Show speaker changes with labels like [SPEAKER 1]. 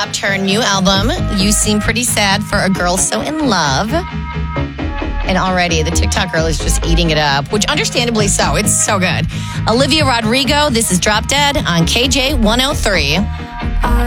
[SPEAKER 1] dropped her new album, You Seem Pretty Sad for a Girl So in Love. And already the TikTok girl is just eating it up, which understandably so. It's so good. Olivia Rodrigo, this is Drop Dead on KJ 103.